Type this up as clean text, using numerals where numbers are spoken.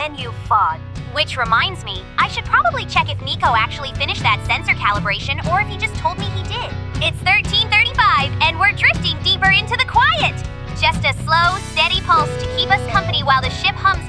then you fought. Which reminds me, I should probably check if Nico actually finished that sensor calibration or if he just told me he did. It's 13:35 and we're drifting deeper into the quiet. Just a slow, steady pulse to keep us company while the ship hums